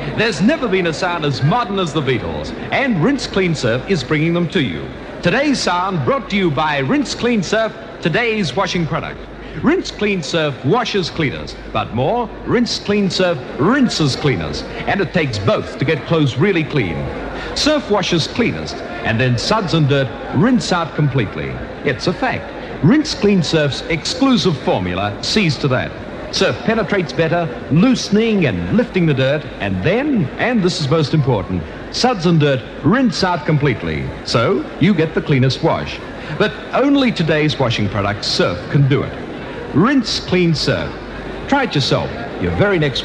There's never been a sound as modern as the Beatles, and Rinse Clean Surf is bringing them to you. Today's sound brought to you by Rinse Clean Surf, today's washing product. Rinse Clean Surf washes cleaners, but more, Rinse Clean Surf rinses cleaners, and it takes both to get clothes really clean. Surf washes cleanest, and then suds and dirt rinse out completely. It's a fact. Rinse Clean Surf's exclusive formula sees to that. Surf penetrates better, loosening and lifting the dirt, and then, and this is most important, suds and dirt rinse out completely. So you get the cleanest wash. But only today's washing product, Surf, can do it. Rinse Clean Surf. Try it yourself. Your very next